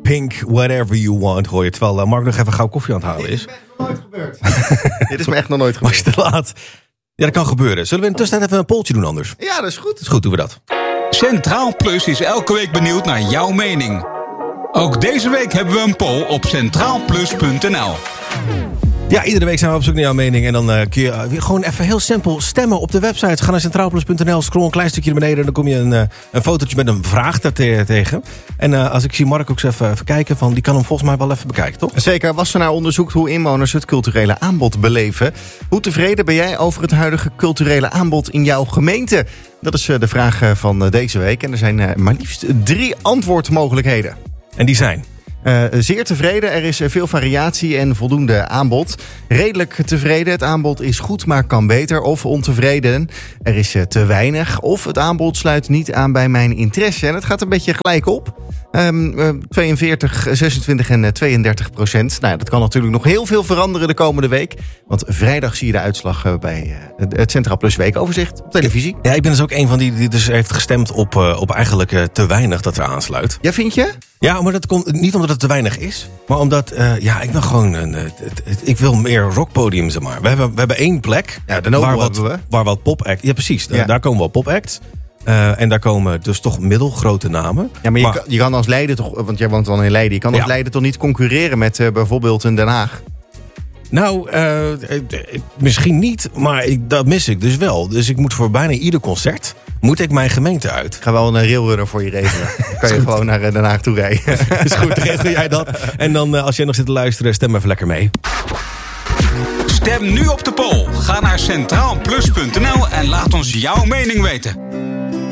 pink, whatever you want, hoor je. Terwijl Mark nog even gauw koffie aan het halen is. Dit is me echt nog nooit gebeurd. Dit is me echt nog nooit gebeurd. Was je te laat? Ja, dat kan gebeuren. Zullen we in de tussentijd even een polltje doen anders? Ja, dat is goed. Is goed, doen we dat. Centraal Plus is elke week benieuwd naar jouw mening. Ook deze week hebben we een poll op centraalplus.nl. Ja, iedere week zijn we op zoek naar jouw mening. En dan kun je gewoon even heel simpel stemmen op de website. Ga naar centraalplus.nl, scroll een klein stukje naar beneden. Dan kom je een fotootje met een vraag daartegen. En als ik zie Mark ook eens even kijken, van, die kan hem volgens mij wel even bekijken, toch? Zeker. Wassenaar onderzoekt hoe inwoners het culturele aanbod beleven. Hoe tevreden ben jij over het huidige culturele aanbod in jouw gemeente? Dat is de vraag van deze week. En er zijn maar liefst 3 antwoordmogelijkheden. En die zijn? Zeer tevreden, er is veel variatie en voldoende aanbod. Redelijk tevreden, het aanbod is goed, maar kan beter. Of ontevreden, er is te weinig. Of het aanbod sluit niet aan bij mijn interesse. En het gaat een beetje gelijk op. 42, 26 en 32%. Nou, dat kan natuurlijk nog heel veel veranderen de komende week. Want vrijdag zie je de uitslag bij het Centraal Plus Weekoverzicht op televisie. Ja, ik ben dus ook een van die dus heeft gestemd op eigenlijk te weinig dat er aansluit. Ja, vind je? Ja, maar dat komt niet omdat het te weinig is. Maar omdat, ik ben gewoon ik wil meer rockpodium, zeg maar. We hebben 1 plek. Ja, de Nobel hebben we. Waar wat popact. Ja, precies. Ja. Daar komen wel popacts. En daar komen dus toch middelgrote namen. Ja, maar je kan als Leiden toch, want jij woont wel in Leiden. Je kan als Leiden toch niet concurreren met bijvoorbeeld een Den Haag? Nou, misschien niet, maar dat mis ik dus wel. Dus ik moet voor bijna ieder concert mijn gemeente uit. Ik ga wel een railrunner voor je regelen. Kan je gewoon naar Den Haag toe rijden. Is goed, regel jij dat. En dan, als jij nog zit te luisteren, stem even lekker mee. Stem nu op de poll. Ga naar centraalplus.nl en laat ons jouw mening weten.